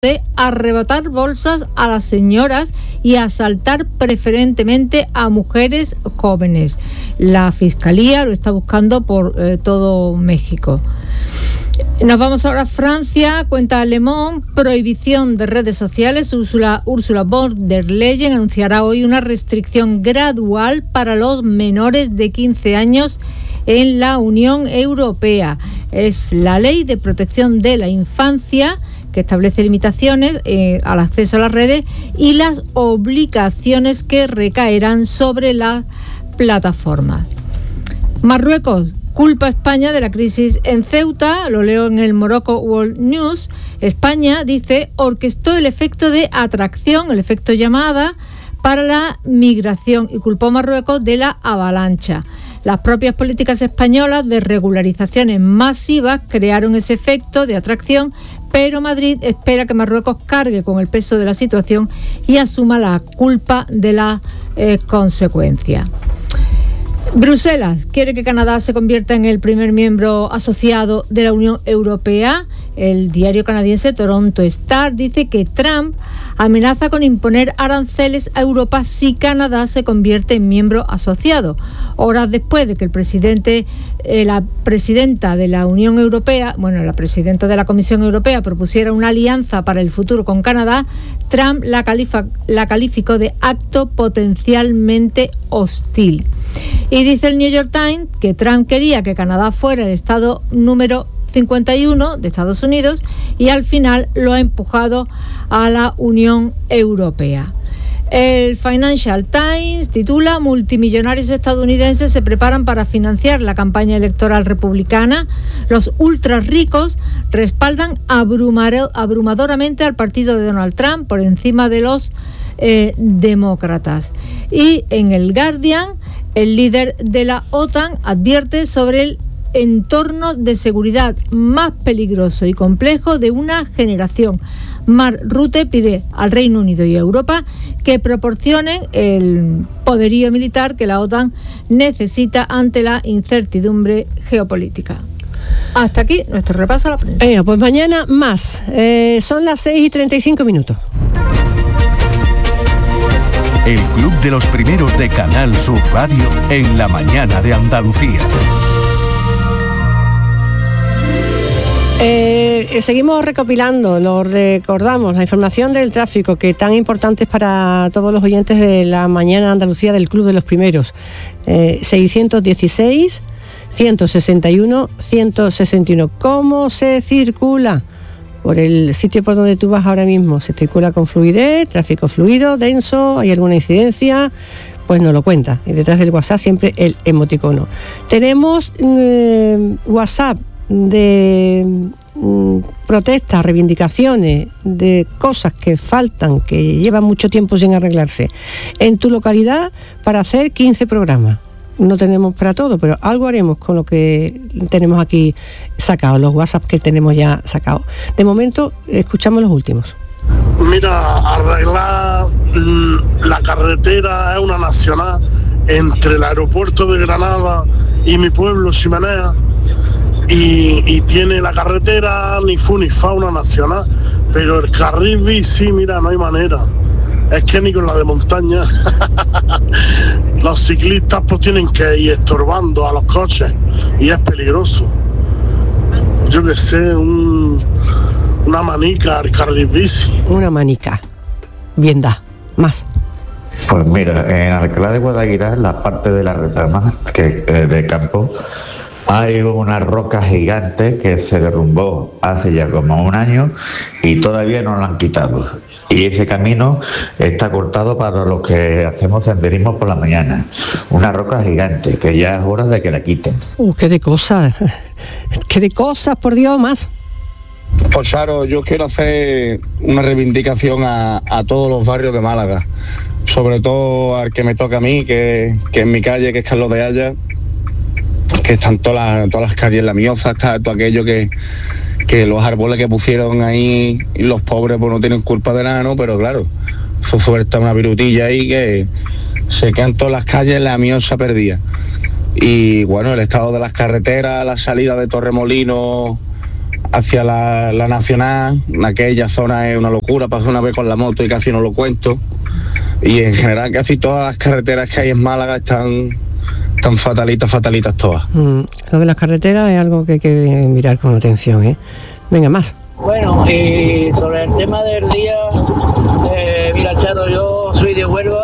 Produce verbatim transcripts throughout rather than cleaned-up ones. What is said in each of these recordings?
de arrebatar bolsas a las señoras y asaltar preferentemente a mujeres jóvenes. La Fiscalía lo está buscando por eh, todo México. Nos vamos ahora a Francia. Cuenta Le Monde, prohibición de redes sociales. Ursula, Ursula von der Leyen anunciará hoy una restricción gradual para los menores de quince años en la Unión Europea. Es la Ley de Protección de la Infancia, que establece limitaciones eh, al acceso a las redes y las obligaciones que recaerán sobre las plataformas. Marruecos culpa a España de la crisis en Ceuta, lo leo en el Morocco World News. España, dice, orquestó el efecto de atracción, el efecto llamada, para la migración y culpó a Marruecos de la avalancha. Las propias políticas españolas de regularizaciones masivas crearon ese efecto de atracción, pero Madrid espera que Marruecos cargue con el peso de la situación y asuma la culpa de las eh, consecuencias. Bruselas quiere que Canadá se convierta en el primer miembro asociado de la Unión Europea. El diario canadiense Toronto Star dice que Trump amenaza con imponer aranceles a Europa si Canadá se convierte en miembro asociado. Horas después de que el presidente, eh, la presidenta de la Unión Europea, bueno, la presidenta de la Comisión Europea propusiera una alianza para el futuro con Canadá, Trump la, califa, la calificó de acto potencialmente hostil. Y dice el New York Times que Trump quería que Canadá fuera el estado número cincuenta y uno de Estados Unidos y al final lo ha empujado a la Unión Europea. El Financial Times titula: multimillonarios estadounidenses se preparan para financiar la campaña electoral republicana. Los ultra ricos respaldan abrumar- abrumadoramente al partido de Donald Trump por encima de los eh, demócratas. Y en el Guardian, el líder de la OTAN advierte sobre el entorno de seguridad más peligroso y complejo de una generación. Mark Rutte pide al Reino Unido y a Europa que proporcionen el poderío militar que la OTAN necesita ante la incertidumbre geopolítica. Hasta aquí nuestro repaso a la prensa. Eh, pues mañana más. Eh, son las seis y treinta y cinco minutos. El Club de los Primeros de Canal Sur Radio en la mañana de Andalucía. Eh, seguimos recopilando, lo recordamos, la información del tráfico, que tan importante es para todos los oyentes de la mañana de Andalucía del Club de los Primeros. Eh, seiscientos dieciséis, ciento sesenta y uno, ciento sesenta y uno. ¿Cómo se circula? Por el sitio por donde tú vas ahora mismo. Se circula con fluidez, tráfico fluido, denso, hay alguna incidencia, pues nos lo cuenta. Y detrás del WhatsApp siempre el emoticono. Tenemos eh, WhatsApp de mm, protestas, reivindicaciones, de cosas que faltan, que llevan mucho tiempo sin arreglarse en tu localidad para hacer quince programas. No tenemos para todo, pero algo haremos con lo que tenemos aquí sacado, los WhatsApp que tenemos ya sacados. De momento, escuchamos los últimos. Mira, arreglar la carretera es una nacional entre el aeropuerto de Granada y mi pueblo, Ximenea, y, y tiene la carretera ni fu ni fa, una nacional, pero el carril bici, mira, no hay manera. Es que ni con la de montaña los ciclistas pues tienen que ir estorbando a los coches y es peligroso. Yo que sé, un, una manica al carril bici. Una manica. Bien da. Más. Pues mira, en Alcalá de Guadaira, en la parte de la retama que, eh, de campo, hay una roca gigante que se derrumbó hace ya como un año y todavía no lo han quitado. Y ese camino está cortado para los que hacemos senderismo por la mañana. Una roca gigante que ya es hora de que la quiten. Uh, qué de cosas. Qué de cosas, por Dios, más. Pues Charo, yo quiero hacer una reivindicación a, a todos los barrios de Málaga. Sobre todo al que me toca a mí, que, que en mi calle, que es Carlos de Haya, que están todas las, todas las calles, la Mioza, está todo aquello que, que los árboles que pusieron ahí, y los pobres pues no tienen culpa de nada, ¿no? Pero claro, fue fuerte una virutilla ahí que se quedan todas las calles, la Mioza perdida. Y bueno, el estado de las carreteras, la salida de Torremolinos hacia la, la Nacional, aquella zona es una locura, pasé una vez con la moto y casi no lo cuento. Y en general casi todas las carreteras que hay en Málaga están, están fatalitas, fatalitas todas. Mm, lo de las carreteras es algo que hay que mirar con atención, ¿eh? Venga, más. Bueno, y sobre el tema del día, eh, mira, Charo, yo soy de Huelva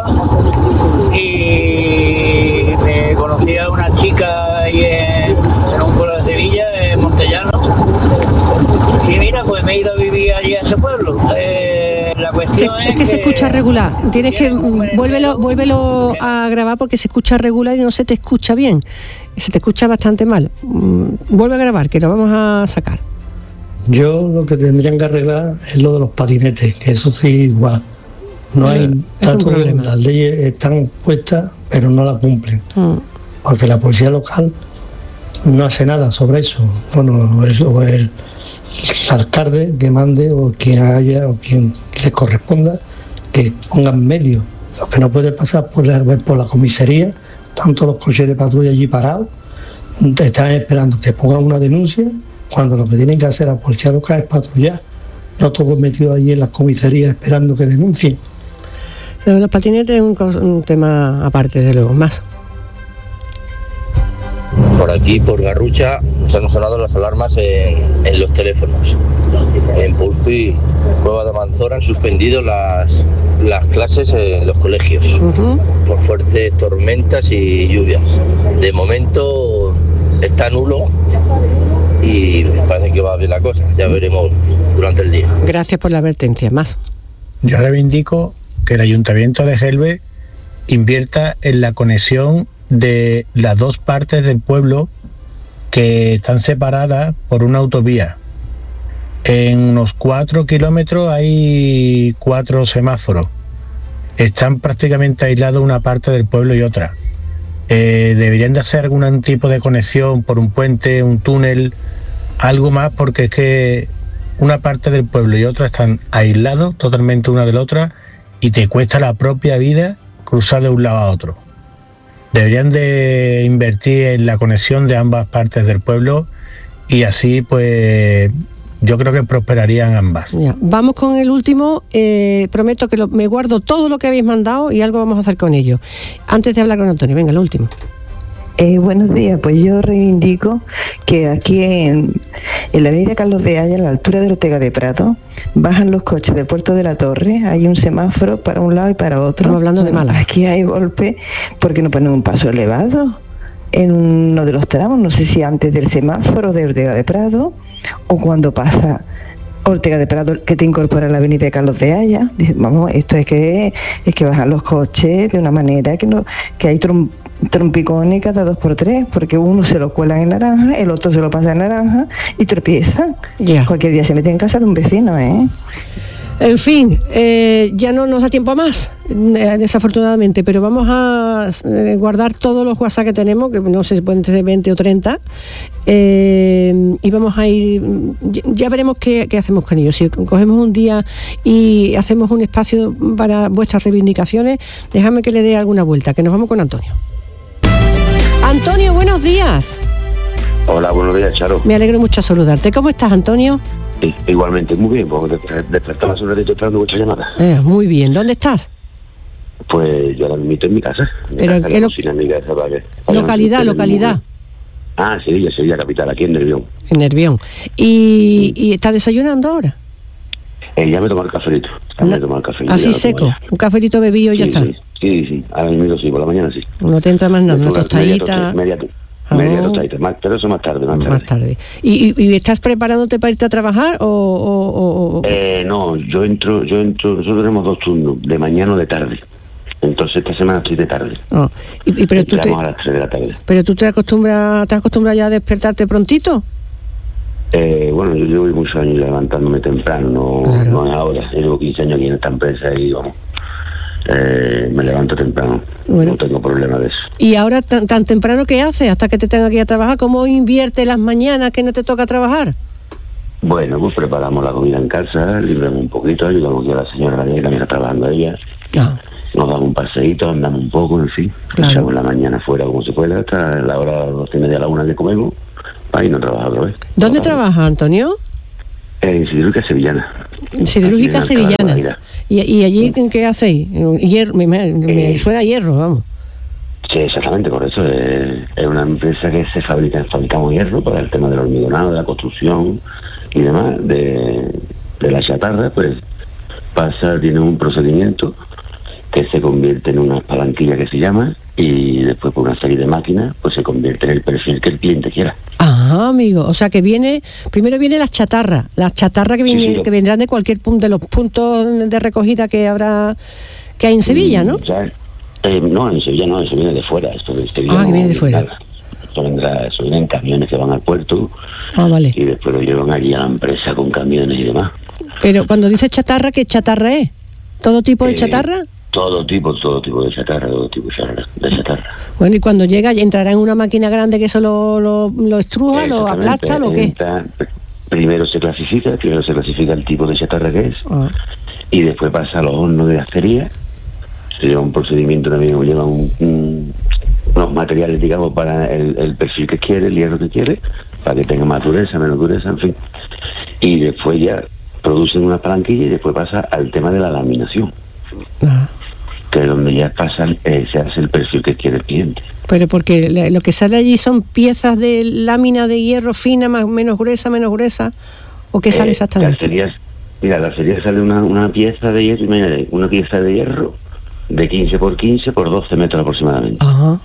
y me conocí a una chica ahí en, en un pueblo de Sevilla, en Montellano, y mira, pues me he ido a vivir allí a ese pueblo. Eh, la cuestión se, es, es que, que se escucha regular, tienes que vuélvelo, vuélvelo a grabar porque se escucha regular y no se te escucha bien, se te escucha bastante mal. Vuelve a grabar, que lo vamos a sacar. Yo lo que tendrían que arreglar es lo de los patinetes, que eso sí igual. No hay tanto, las leyes están puestas, pero no las cumplen. Mm. Porque la policía local no hace nada sobre eso. Bueno, eso es el alcalde que mande o quien haya o quien les corresponda que pongan medios. Lo que no puede pasar por la, por la comisaría, tanto los coches de patrulla allí parados, están esperando que pongan una denuncia, cuando lo que tienen que hacer la policía local es patrullar, no todos metidos allí en las comisarías esperando que denuncien. Lo de los patinetes es un, un tema aparte, de luego, más. Por aquí, por Garrucha, nos han sonado las alarmas en, en los teléfonos. En Pulpí, Cueva de Manzora, han suspendido las, las clases en los colegios uh-huh. por fuertes tormentas y lluvias. De momento está nulo y parece que va bien la cosa, ya veremos durante el día. Gracias por la advertencia, más. Yo reivindico que el Ayuntamiento de Gelbe invierta en la conexión de las dos partes del pueblo que están separadas por una autovía. En unos cuatro kilómetros hay cuatro semáforos. Están prácticamente aislados una parte del pueblo y otra. Eh, deberían de hacer algún tipo de conexión por un puente, un túnel, algo más, porque es que una parte del pueblo y otra están aislados totalmente una de la otra y te cuesta la propia vida cruzar de un lado a otro. Deberían de invertir en la conexión de ambas partes del pueblo y así pues yo creo que prosperarían ambas. Ya, vamos con el último, eh, prometo que lo, me guardo todo lo que habéis mandado y algo vamos a hacer con ello. Antes de hablar con Antonio, venga, el último. Eh, buenos días, pues yo reivindico que aquí en, en la avenida Carlos de Haya, a la altura de Ortega de Prado, bajan los coches del puerto de la Torre, hay un semáforo para un lado y para otro. Estamos hablando bueno, de Málaga. Aquí hay golpe porque no ponen un paso elevado en uno de los tramos, no sé si antes del semáforo de Ortega de Prado o cuando pasa Ortega de Prado que te incorpora a la avenida de Carlos de Haya. Vamos, esto es que es que bajan los coches de una manera que no que hay trom, trompicones cada dos por tres, porque uno se lo cuela en naranja, el otro se lo pasa en naranja y tropiezan. Yeah. Cualquier día se mete en casa de un vecino, ¿eh? En fin, eh, ya no nos da tiempo a más, eh, desafortunadamente, pero vamos a eh, guardar todos los WhatsApp que tenemos, que no sé si pueden ser veinte o treinta, eh, y vamos a ir, ya, ya veremos qué, qué hacemos con ellos. Si cogemos un día y hacemos un espacio para vuestras reivindicaciones, déjame que le dé alguna vuelta, que nos vamos con Antonio. Antonio, buenos días. Hola, buenos días, Charo. Me alegro mucho saludarte. ¿Cómo estás, Antonio? Sí, igualmente, muy bien, porque despertaba hace un ratito esperando muchas llamadas. Eh, muy bien, ¿dónde estás? Pues yo ahora mismo en mi casa. En Pero casa, ¿qué lo... en mi casa para que, para localidad, localidad. Ah, Sevilla, Sevilla capital, aquí en Nervión. En Nervión. ¿Y, ¿Y estás desayunando ahora? Eh, ya me tomo el cafelito. Ya no, me tomo el cafelito. Así seco, un cafelito bebido y sí, ya está. Sí, sí, sí, ahora mismo sí, por la mañana sí. No te entra más nada, una tostadita. Media, media, media tostadita, más, pero eso más tarde, más tarde. Más tarde. ¿Y, y, y estás preparándote para irte a trabajar o...? o, o... Eh, no, yo entro, yo entro, nosotros tenemos dos turnos, de mañana o de tarde. Entonces esta semana estoy de tarde. Oh. ¿Y, y, pero tú te, a las tres de la tarde. ¿Pero tú te acostumbras, te acostumbras ya a despertarte prontito? Eh, bueno, yo llevo muchos años levantándome temprano, no, claro. no es ahora. Yo llevo quince años aquí en esta empresa y vamos, eh, me levanto temprano. Bueno. No tengo problema de eso. ¿Y ahora tan, tan temprano qué haces hasta que te tenga que ir a trabajar? ¿Cómo inviertes las mañanas que no te toca trabajar? Bueno, pues preparamos la comida en casa, libramos un poquito, ayudamos aquí a la señora que también está trabajando ella. Ah. Nos damos un paseíto, andamos un poco, en fin. Claro. Echamos la mañana fuera como se pueda, hasta la hora dos y media a la una que comemos, para irnos a trabajar otra vez. ¿Dónde trabajas, Antonio? En Siderúrgica Sevillana. Siderúrgica Sevillana. ¿Y, ¿Y allí qué hacéis? Hierro, me, me, me eh, suena a hierro, vamos. Sí, exactamente, por eso es, es una empresa que se fabrica, fabricamos hierro para el tema del hormigonado, de la construcción y demás, de, de la chatarra, pues pasa, tiene un procedimiento que se convierte en una palanquilla que se llama, y después por una serie de máquinas pues se convierte en el perfil que el cliente quiera. Ah, amigo, o sea que viene, primero viene las chatarras, las chatarras que, viene, sí, sí, lo... que vendrán de cualquier punto, de los puntos de recogida que habrá, que hay en Sevilla, ¿no? Ya, eh, no, en Sevilla no, eso viene de fuera. Esto de Sevilla ah, no, que viene de fuera. Nada. Esto vendrá, eso viene en camiones que van al puerto. Ah, vale. Y después lo llevan allí a la empresa con camiones y demás. Pero cuando dices chatarra, ¿qué chatarra es? ¿Todo tipo de eh, chatarra? Todo tipo, todo tipo de chatarra, todo tipo de chatarra. Bueno, y cuando llega, ¿entrará en una máquina grande que eso lo, lo, lo estruja, lo aplasta, lo qué? Primero se clasifica, primero se clasifica el tipo de chatarra que es, ah. y después pasa a los hornos de acería. Se lleva un procedimiento también, lleva un, un, unos materiales, digamos, para el, el perfil que quiere, el hierro que quiere, para que tenga más dureza, menos dureza, en fin. Y después ya producen una palanquilla y después pasa al tema de la laminación. Ah. Que es donde ya pasan, eh, se hace el perfil que quiere el cliente. Pero porque le, lo que sale allí son piezas de lámina de hierro fina, más menos gruesa, menos gruesa, ¿o qué eh, sale exactamente? La acería, mira, la acería sale una, una pieza de hierro, una pieza de hierro de quince por quince por doce metros aproximadamente. Ajá.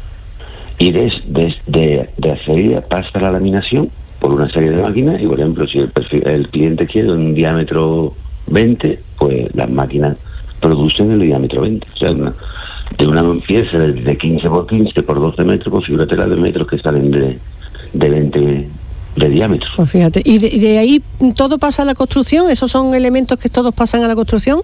Y de, de, de, de acería pasa la laminación por una serie de máquinas, y por ejemplo, si el, perfil, el cliente quiere un diámetro veinte, pues las máquinas producen el diámetro veinte. O sea, una, de una pieza de, de quince por quince por doce metros, pues fíjate las de metros que salen de, de veinte de diámetro. Pues fíjate, ¿y de, de ahí todo pasa a la construcción? ¿Esos son elementos que todos pasan a la construcción?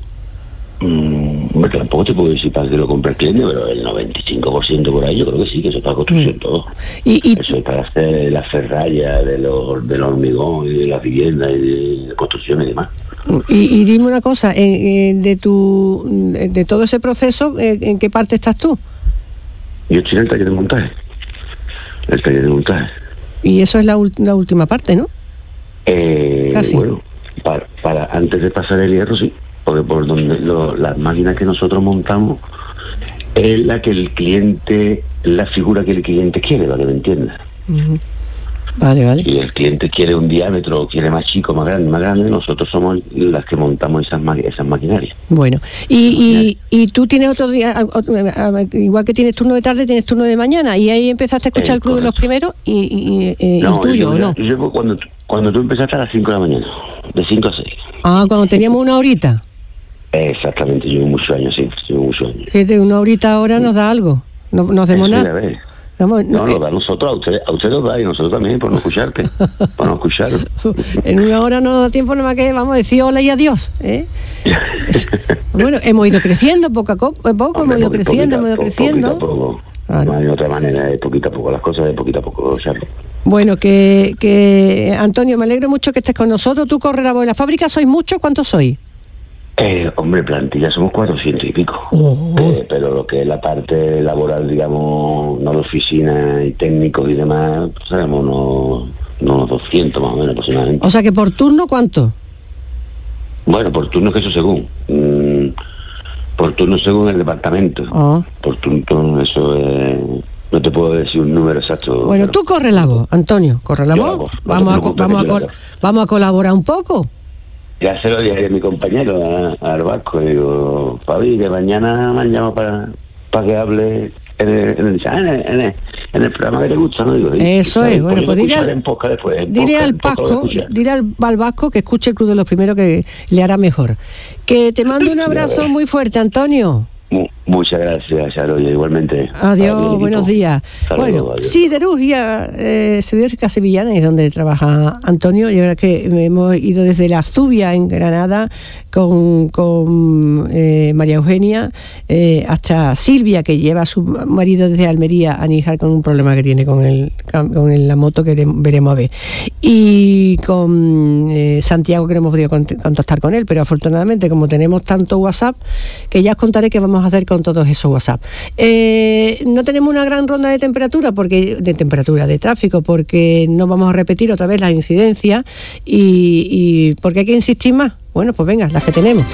Mm, tampoco te puedo decir para que lo compre el cliente, pero el noventa y cinco por ciento por ahí yo creo que sí, que eso es para construcción mm. todo. ¿Y, y eso es para hacer la ferralla de los, del hormigón y de las viviendas y de construcción y demás. Y, y dime una cosa, eh, eh, de tu de todo ese proceso, eh, ¿en qué parte estás tú? Yo estoy en el taller de montaje. El taller de montaje. Y eso es la, la última parte, ¿no? Eh, Casi. Bueno, para, para antes de pasar el hierro, sí. Porque por donde lo, las máquinas que nosotros montamos es la que el cliente, la figura que el cliente quiere, para que me entienda. Uh-huh. Vale, vale. Si el cliente quiere un diámetro, quiere más chico, más grande, más grande, nosotros somos las que montamos esas esas maquinarias. Bueno, y, y, y tú tienes otro día, igual que tienes turno de tarde, tienes turno de mañana, y ahí empezaste a escuchar eh, el Club correcto. de los Primeros, y, y, y no, el tuyo, yo, ¿no? Yo, cuando, cuando tú empezaste a las cinco de la mañana, de cinco a seis. Ah, cuando teníamos una horita. Exactamente, llevo muchos años, sí, llevo muchos años. Fíjate, una horita ahora nos da algo, no, no hacemos Eso nada. Vamos, no, no, da a nosotros, a usted, a usted nos da y nosotros también, por no escucharte, por no escuchar. En una hora no nos da tiempo nada más que vamos a decir hola y adiós, ¿eh? Bueno, hemos ido creciendo poco a poco, poco Hombre, hemos ido poquita, creciendo, hemos ido creciendo. Poquito a poco. Claro. No hay otra manera, de poquito a poco, las cosas de poquito a poco, Charlie. Bueno, que, que Antonio, me alegro mucho que estés con nosotros. Tú corres la voz. ¿En la fábrica sois muchos? ¿Cuántos sois? Eh, hombre, plantilla somos cuatrocientos y pico, oh, oh. Eh, pero lo que es la parte laboral, digamos, no de oficina y técnicos y demás, pues sabemos unos, unos doscientos más o menos aproximadamente. O sea que por turno, ¿cuánto? Bueno, por turno que eso según. Mm, por turno según el departamento. Oh. Por turno eso es... No te puedo decir un número exacto. Bueno, tú corre la voz, Antonio, corre la voz. Vamos, a, vamos, a col- vamos a colaborar un poco. Ya se lo dije a mi compañero, a, a Arbasco, digo, Fabi, que mañana me llama para para que hable en el, en, el, en, el, en, el, en el programa que te gusta, ¿no? Digo, eso es, bueno, pues diré al, después, diré al Vasco, diré al, al Vasco que escuche el Club de los Primeros, que le hará mejor. Que te mando un abrazo muy fuerte, Antonio. Muchas gracias, Charo, igualmente. Adiós, adiós buenos días. Saludos, bueno, adiós. Siderúrgica, eh, Siderúrgica Sevillana es donde trabaja Antonio. Y ahora que hemos ido desde la Zubia en Granada con, con eh, María Eugenia eh, hasta Silvia, que lleva a su marido desde Almería a Níjar con un problema que tiene con, el, con el, la moto, que veremos a ver. Y con eh, Santiago, que no hemos podido contactar con él, pero afortunadamente, como tenemos tanto WhatsApp, que ya os contaré que vamos vamos a hacer con todos esos WhatsApp. Eh, no tenemos una gran ronda de temperatura, porque de temperatura, de tráfico, porque no vamos a repetir otra vez las incidencias y, y porque hay que insistir más. Bueno, pues venga, las que tenemos.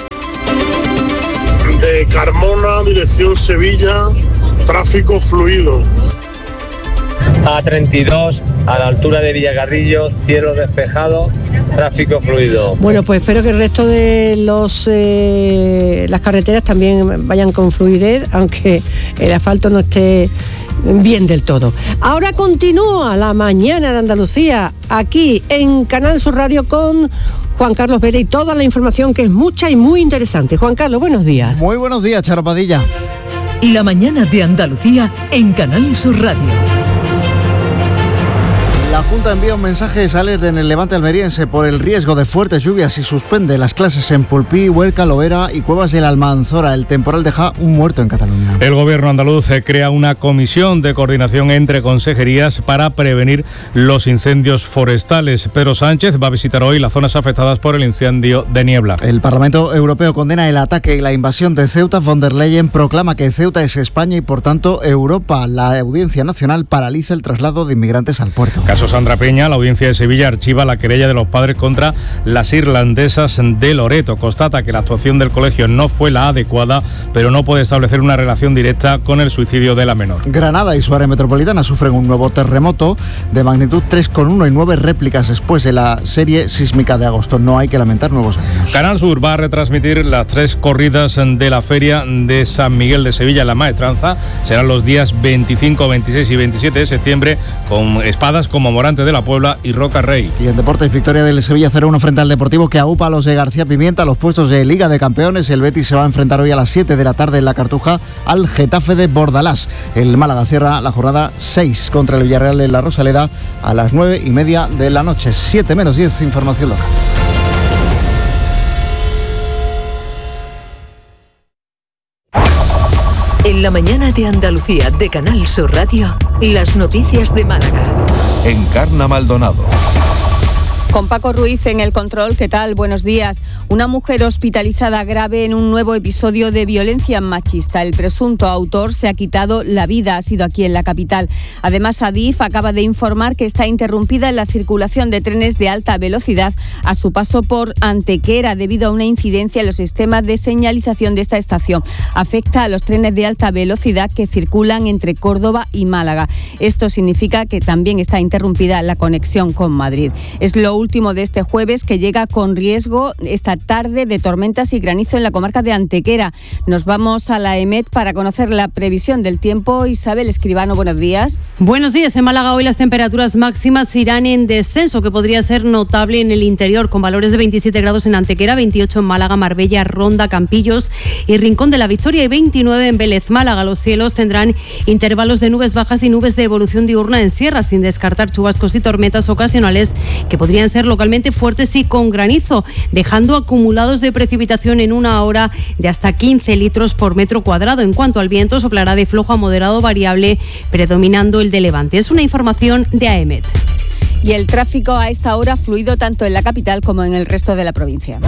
De Carmona, dirección Sevilla, tráfico fluido. A treinta y dos, a la altura de Villagarrillo, cielo despejado, tráfico fluido. Bueno, pues espero que el resto de los eh, las carreteras también vayan con fluidez, aunque el asfalto no esté bien del todo. Ahora continúa la mañana de Andalucía, aquí en Canal Sur Radio con Juan Carlos Vera y toda la información, que es mucha y muy interesante. Juan Carlos, buenos días. Muy buenos días, Charo Padilla. La mañana de Andalucía en Canal Sur Radio. La Junta envía un mensaje de alerta en el Levante almeriense por el riesgo de fuertes lluvias y suspende las clases en Pulpí, Huerca, Loera y Cuevas de la Almanzora. El temporal deja un muerto en Cataluña. El gobierno andaluz crea una comisión de coordinación entre consejerías para prevenir los incendios forestales. Pedro Sánchez va a visitar hoy las zonas afectadas por el incendio de Niebla. El Parlamento Europeo condena el ataque y la invasión de Ceuta. Von der Leyen proclama que Ceuta es España y por tanto Europa. La Audiencia Nacional paraliza el traslado de inmigrantes al puerto. Caso Sandra Peña, la Audiencia de Sevilla archiva la querella de los padres contra las irlandesas de Loreto. Constata que la actuación del colegio no fue la adecuada, pero no puede establecer una relación directa con el suicidio de la menor. Granada y su área metropolitana sufren un nuevo terremoto de magnitud tres coma uno y nueve réplicas después de la serie sísmica de agosto. No hay que lamentar nuevos años. Canal Sur va a retransmitir las tres corridas de la Feria de San Miguel de Sevilla en La Maestranza. Serán los días veinticinco, veintiséis y veintisiete de septiembre, con espadas como Morante de la Puebla y Roca Rey. Y en deportes, victoria del Sevilla cero uno frente al Deportivo, que aupa a los de García Pimienta los puestos de Liga de Campeones. El Betis se va a enfrentar hoy a las siete de la tarde en la Cartuja al Getafe de Bordalás. El Málaga cierra la jornada seis contra el Villarreal en la Rosaleda a las nueve y media de la noche. siete menos diez, información local. En la mañana de Andalucía de Canal Sur Radio, las noticias de Málaga. Encarna Maldonado. Con Paco Ruiz en el control, ¿qué tal? Buenos días. Una mujer hospitalizada grave en un nuevo episodio de violencia machista. El presunto autor se ha quitado la vida, ha sido aquí en la capital. Además, Adif acaba de informar que está interrumpida la circulación de trenes de alta velocidad a su paso por Antequera debido a una incidencia en los sistemas de señalización de esta estación. Afecta a los trenes de alta velocidad que circulan entre Córdoba y Málaga. Esto significa que también está interrumpida la conexión con Madrid. Es lo último de este jueves, que llega con riesgo esta tarde de tormentas y granizo en la comarca de Antequera. Nos vamos a la EMET para conocer la previsión del tiempo. Isabel Escribano, buenos días. Buenos días. En Málaga hoy las temperaturas máximas irán en descenso, que podría ser notable en el interior, con valores de veintisiete grados en Antequera, veintiocho en Málaga, Marbella, Ronda, Campillos y Rincón de la Victoria, y veintinueve en Vélez. Málaga. Los cielos tendrán intervalos de nubes bajas y nubes de evolución diurna en sierra, sin descartar chubascos y tormentas ocasionales que podrían ser localmente fuertes y con granizo, dejando acumulados de precipitación en una hora de hasta quince litros por metro cuadrado. En cuanto al viento, soplará de flojo a moderado variable, predominando el de levante. Es una información de AEMET. Y el tráfico a esta hora fluido tanto en la capital como en el resto de la provincia.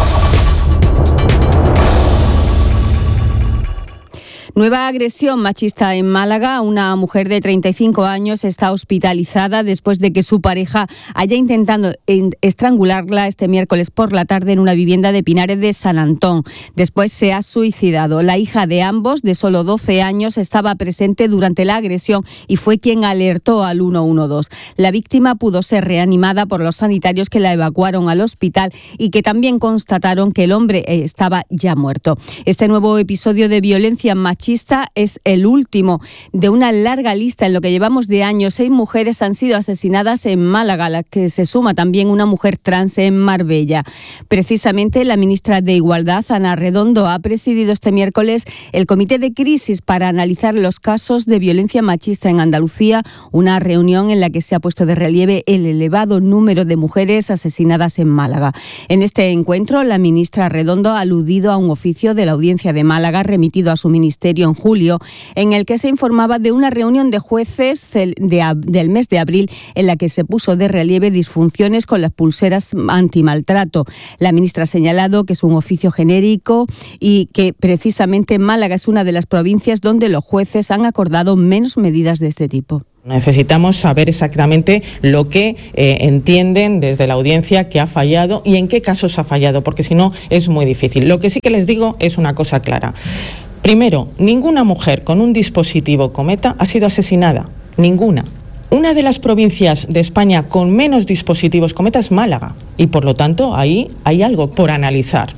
Nueva agresión machista en Málaga. Una mujer de treinta y cinco años está hospitalizada después de que su pareja haya intentado estrangularla este miércoles por la tarde en una vivienda de Pinares de San Antón. Después se ha suicidado. La hija de ambos, de solo doce años, estaba presente durante la agresión y fue quien alertó al uno uno dos. La víctima pudo ser reanimada por los sanitarios, que la evacuaron al hospital y que también constataron que el hombre estaba ya muerto. Este nuevo episodio de violencia machista es el último de una larga lista en lo que llevamos de años. Seis mujeres han sido asesinadas en Málaga, a la que se suma también una mujer trans en Marbella. Precisamente la ministra de Igualdad, Ana Redondo, ha presidido este miércoles el Comité de Crisis para analizar los casos de violencia machista en Andalucía, una reunión en la que se ha puesto de relieve el elevado número de mujeres asesinadas en Málaga. En este encuentro, la ministra Redondo ha aludido a un oficio de la Audiencia de Málaga remitido a su ministerio Ministerio en julio, en el que se informaba de una reunión de jueces de, del mes de abril en la que se puso de relieve disfunciones con las pulseras antimaltrato. La ministra ha señalado que es un oficio genérico y que precisamente Málaga es una de las provincias donde los jueces han acordado menos medidas de este tipo. Necesitamos saber exactamente lo que eh, entienden desde la audiencia que ha fallado y en qué casos ha fallado, porque si no es muy difícil. Lo que sí que les digo es una cosa clara. Primero, ninguna mujer con un dispositivo Cometa ha sido asesinada, ninguna. Una de las provincias de España con menos dispositivos Cometa es Málaga y por lo tanto ahí hay algo por analizar.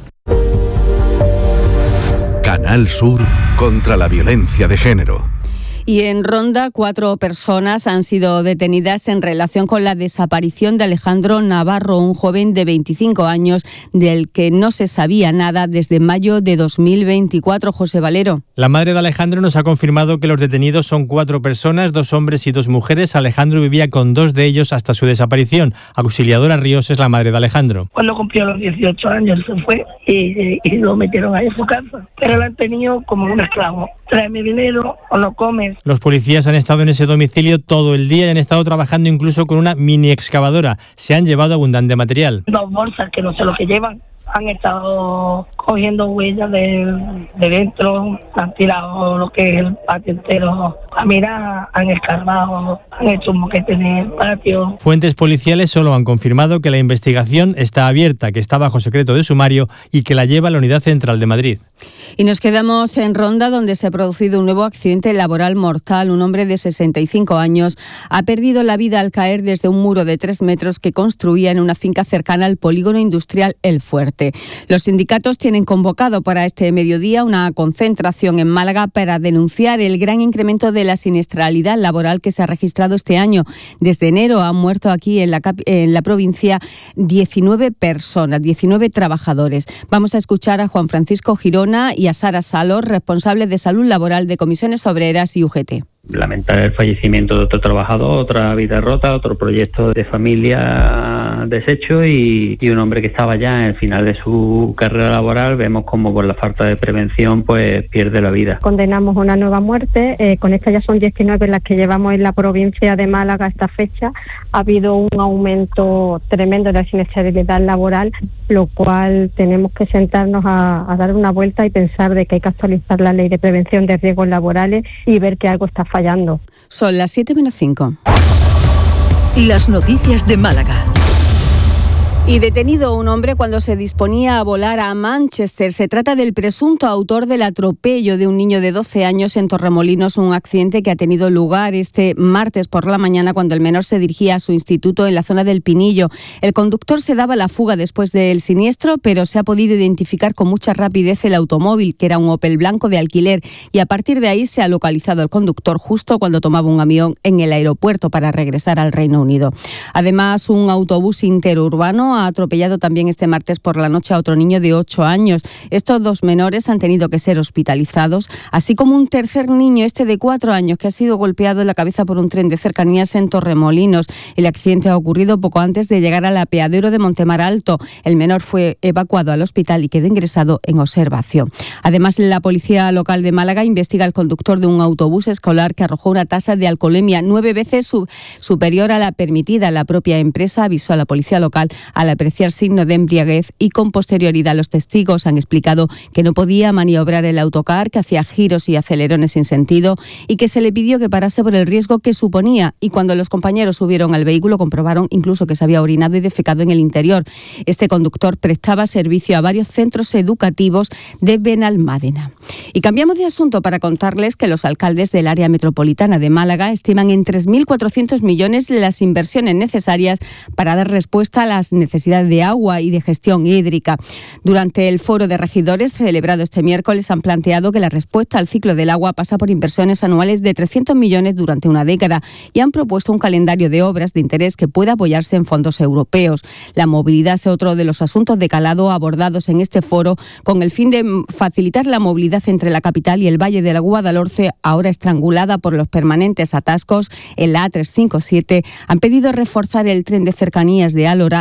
Canal Sur contra la violencia de género. Y en Ronda, cuatro personas han sido detenidas en relación con la desaparición de Alejandro Navarro, un joven de veinticinco años del que no se sabía nada desde mayo de dos mil veinticuatro. José Valero. La madre de Alejandro nos ha confirmado que los detenidos son cuatro personas, dos hombres y dos mujeres. Alejandro vivía con dos de ellos hasta su desaparición. Auxiliadora Ríos es la madre de Alejandro. Cuando cumplió los dieciocho años se fue y, y lo metieron ahí en su casa. Pero lo han tenido como un esclavo. Tráeme dinero o no comes. Los policías han estado en ese domicilio todo el día y han estado trabajando incluso con una mini excavadora. Se han llevado abundante material. Dos bolsas que no sé lo que llevan. Han estado cogiendo huellas de, de dentro, han tirado lo que es el patio entero. A mirar, han escarbado, han hecho un moquete en el patio. Fuentes policiales solo han confirmado que la investigación está abierta, que está bajo secreto de sumario y que la lleva la Unidad Central de Madrid. Y nos quedamos en Ronda, donde se ha producido un nuevo accidente laboral mortal. Un hombre de sesenta y cinco años ha perdido la vida al caer desde un muro de tres metros que construía en una finca cercana al polígono industrial El Fuerte. Los sindicatos tienen convocado para este mediodía una concentración en Málaga para denunciar el gran incremento de la siniestralidad laboral que se ha registrado este año. Desde enero han muerto aquí en la, en la provincia diecinueve personas, diecinueve trabajadores. Vamos a escuchar a Juan Francisco Girona y a Sara Salor, responsables de salud laboral de Comisiones Obreras y U G T. Lamentar el fallecimiento de otro trabajador, otra vida rota, otro proyecto de familia deshecho y, y un hombre que estaba ya en el final de su carrera laboral. Vemos como por la falta de prevención pues pierde la vida. Condenamos una nueva muerte, eh, con esta ya son diecinueve las que llevamos en la provincia de Málaga a esta fecha. Ha habido un aumento tremendo de la siniestralidad laboral, lo cual tenemos que sentarnos a, a dar una vuelta y pensar de que hay que actualizar la ley de prevención de riesgos laborales y ver que algo está fallando. Son las siete menos cinco. Las noticias de Málaga. Y detenido un hombre cuando se disponía a volar a Manchester. Se trata del presunto autor del atropello de un niño de doce años en Torremolinos, un accidente que ha tenido lugar este martes por la mañana cuando el menor se dirigía a su instituto en la zona del Pinillo. El conductor se daba la fuga después del siniestro, pero se ha podido identificar con mucha rapidez el automóvil, que era un Opel blanco de alquiler, y a partir de ahí se ha localizado el conductor justo cuando tomaba un avión en el aeropuerto para regresar al Reino Unido. Además, un autobús interurbano ha atropellado también este martes por la noche a otro niño de ocho años. Estos dos menores han tenido que ser hospitalizados, así como un tercer niño, este de cuatro años, que ha sido golpeado en la cabeza por un tren de cercanías en Torremolinos. El accidente ha ocurrido poco antes de llegar al apeadero de Montemar Alto. El menor fue evacuado al hospital y quedó ingresado en observación. Además, la policía local de Málaga investiga al conductor de un autobús escolar que arrojó una tasa de alcoholemia nueve veces su- superior a la permitida. La propia empresa avisó a la policía local al apreciar signo de embriaguez y con posterioridad los testigos han explicado que no podía maniobrar el autocar, que hacía giros y acelerones sin sentido y que se le pidió que parase por el riesgo que suponía, y cuando los compañeros subieron al vehículo comprobaron incluso que se había orinado y defecado en el interior. Este conductor prestaba servicio a varios centros educativos de Benalmádena. Y cambiamos de asunto para contarles que los alcaldes del área metropolitana de Málaga estiman en tres mil cuatrocientos millones las inversiones necesarias para dar respuesta a las necesidades de agua y de gestión hídrica. Durante el foro de regidores celebrado este miércoles han planteado que la respuesta al ciclo del agua pasa por inversiones anuales de trescientos millones durante una década y han propuesto un calendario de obras de interés que pueda apoyarse en fondos europeos. La movilidad es otro de los asuntos de calado abordados en este foro con el fin de facilitar la movilidad entre la capital y el Valle de la Guadalhorce, ahora estrangulada por los permanentes atascos en la A trescientos cincuenta y siete. Han pedido reforzar el tren de cercanías de Álora y una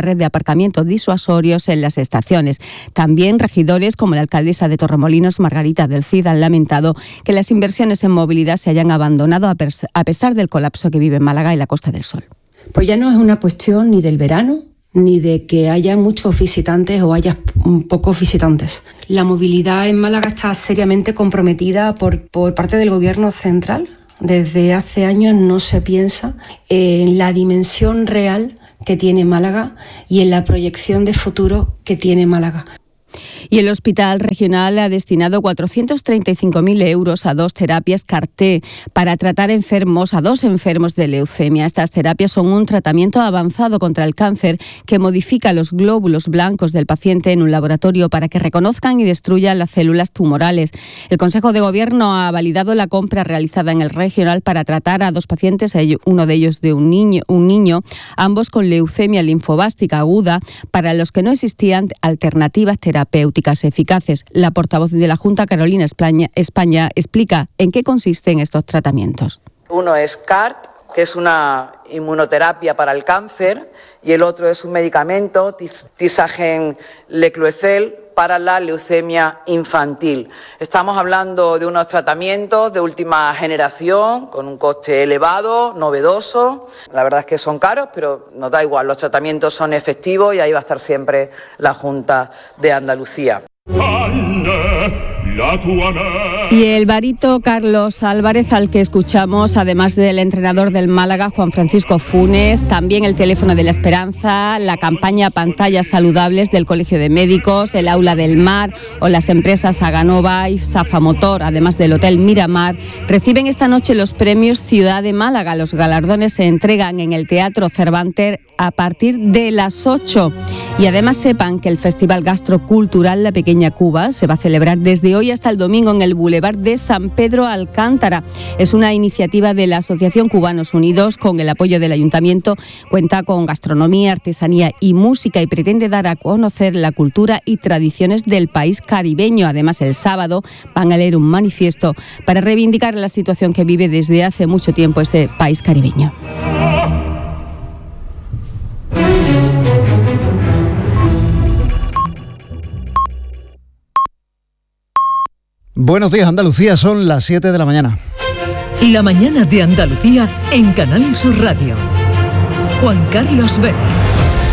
red de aparcamientos disuasorios en las estaciones. También regidores como la alcaldesa de Torremolinos, Margarita del Cid, han lamentado que las inversiones en movilidad se hayan abandonado a, a pesar del colapso que vive Málaga y la Costa del Sol. Pues ya no es una cuestión ni del verano, ni de que haya muchos visitantes o haya pocos visitantes. La movilidad en Málaga está seriamente comprometida por, por parte del Gobierno central. Desde hace años no se piensa en la dimensión real que tiene Málaga y en la proyección de futuro que tiene Málaga. Y el Hospital Regional ha destinado cuatrocientos treinta y cinco mil euros a dos terapias CAR-T para tratar enfermos, a dos enfermos de leucemia. Estas terapias son un tratamiento avanzado contra el cáncer que modifica los glóbulos blancos del paciente en un laboratorio para que reconozcan y destruyan las células tumorales. El Consejo de Gobierno ha validado la compra realizada en el Regional para tratar a dos pacientes, uno de ellos de un niño, un niño, ambos con leucemia linfobástica aguda, para los que no existían alternativas terapéuticas eficaces. La portavoz de la Junta, Carolina España, España, explica en qué consisten estos tratamientos. Uno es C A R T, que es una inmunoterapia para el cáncer, y el otro es un medicamento, Tisagen Lecloecel, para la leucemia infantil. Estamos hablando de unos tratamientos de última generación, con un coste elevado, novedoso. La verdad es que son caros, pero nos da igual, los tratamientos son efectivos y ahí va a estar siempre la Junta de Andalucía. Y el barito Carlos Álvarez, al que escuchamos, además del entrenador del Málaga, Juan Francisco Funes, también el teléfono de la esperanza, la campaña Pantallas Saludables del Colegio de Médicos, el Aula del Mar o las empresas Aganova y Safamotor, además del Hotel Miramar, reciben esta noche los premios Ciudad de Málaga. Los galardones se entregan en el Teatro Cervantes a partir de las ocho. Y además sepan que el Festival Gastrocultural La Pequeña Cuba se va a celebrar desde hoy hasta el domingo en el Boulevard de San Pedro Alcántara. Es una iniciativa de la Asociación Cubanos Unidos con el apoyo del Ayuntamiento. Cuenta con gastronomía, artesanía y música y pretende dar a conocer la cultura y tradiciones del país caribeño. Además, el sábado van a leer un manifiesto para reivindicar la situación que vive desde hace mucho tiempo este país caribeño. Buenos días, Andalucía, son las siete de la mañana. La mañana de Andalucía en Canal Sur Radio. Juan Carlos Vélez.